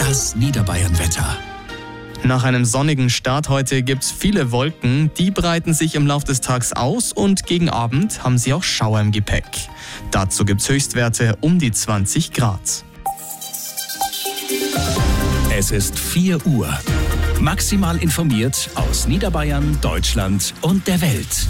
Das Niederbayern-Wetter. Nach einem sonnigen Start heute gibt's viele Wolken, die breiten sich im Laufe des Tages aus und gegen Abend haben sie auch Schauer im Gepäck. Dazu gibt's Höchstwerte um die 20 Grad. Es ist 4 Uhr. Maximal informiert aus Niederbayern, Deutschland und der Welt.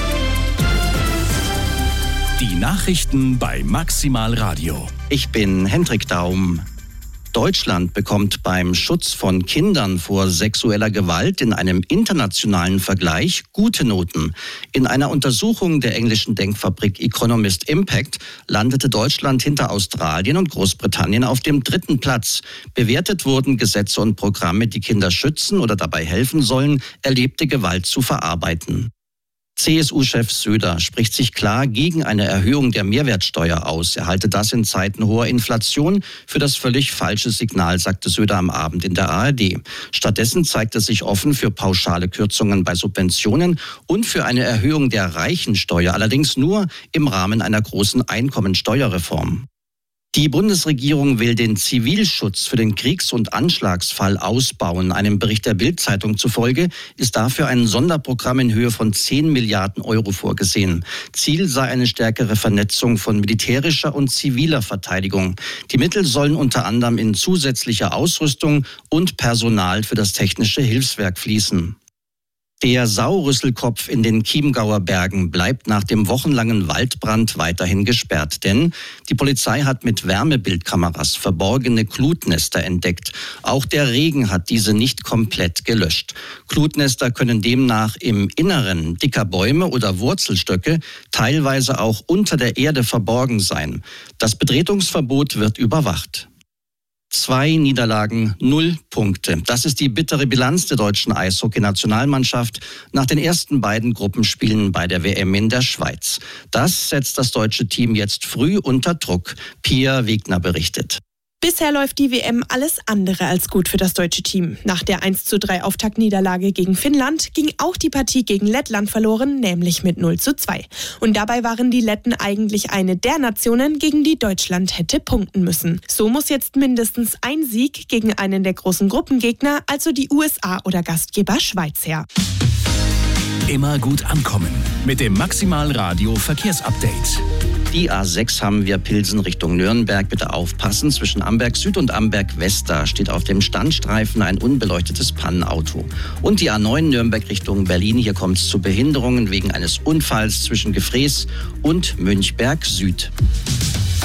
Die Nachrichten bei Maximal Radio. Ich bin Hendrik Daum. Deutschland bekommt beim Schutz von Kindern vor sexueller Gewalt in einem internationalen Vergleich gute Noten. In einer Untersuchung der englischen Denkfabrik Economist Impact landete Deutschland hinter Australien und Großbritannien auf dem 3. Platz. Bewertet wurden Gesetze und Programme, die Kinder schützen oder dabei helfen sollen, erlebte Gewalt zu verarbeiten. CSU-Chef Söder spricht sich klar gegen eine Erhöhung der Mehrwertsteuer aus. Er halte das in Zeiten hoher Inflation für das völlig falsche Signal, sagte Söder am Abend in der ARD. Stattdessen zeigt er sich offen für pauschale Kürzungen bei Subventionen und für eine Erhöhung der Reichensteuer, allerdings nur im Rahmen einer großen Einkommensteuerreform. Die Bundesregierung will den Zivilschutz für den Kriegs- und Anschlagsfall ausbauen. Einem Bericht der Bild-Zeitung zufolge ist dafür ein Sonderprogramm in Höhe von 10 Milliarden Euro vorgesehen. Ziel sei eine stärkere Vernetzung von militärischer und ziviler Verteidigung. Die Mittel sollen unter anderem in zusätzliche Ausrüstung und Personal für das technische Hilfswerk fließen. Der Saurüsselkopf in den Chiemgauer Bergen bleibt nach dem wochenlangen Waldbrand weiterhin gesperrt, denn die Polizei hat mit Wärmebildkameras verborgene Glutnester entdeckt. Auch der Regen hat diese nicht komplett gelöscht. Glutnester können demnach im Inneren dicker Bäume oder Wurzelstöcke, teilweise auch unter der Erde verborgen sein. Das Betretungsverbot wird überwacht. 2 Niederlagen, 0 Punkte. Das ist die bittere Bilanz der deutschen Eishockey-Nationalmannschaft nach den ersten beiden Gruppenspielen bei der WM in der Schweiz. Das setzt das deutsche Team jetzt früh unter Druck. Pia Wegner berichtet. Bisher läuft die WM alles andere als gut für das deutsche Team. Nach der 1:3 Auftaktniederlage gegen Finnland ging auch die Partie gegen Lettland verloren, nämlich mit 0:2. Und dabei waren die Letten eigentlich eine der Nationen, gegen die Deutschland hätte punkten müssen. So muss jetzt mindestens ein Sieg gegen einen der großen Gruppengegner, also die USA oder Gastgeber Schweiz, her. Immer gut ankommen mit dem Maximal Radio Verkehrsupdate. Die A6 haben wir Pilsen Richtung Nürnberg. Bitte aufpassen. Zwischen Amberg Süd und Amberg West, da steht auf dem Standstreifen ein unbeleuchtetes Pannenauto. Und die A9 Nürnberg Richtung Berlin. Hier kommt es zu Behinderungen wegen eines Unfalls zwischen Gefrees und Münchberg Süd.